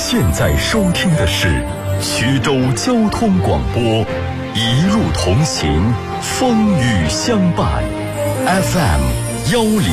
现在收听的是徐州交通广播，一路同行，风雨相伴，FM10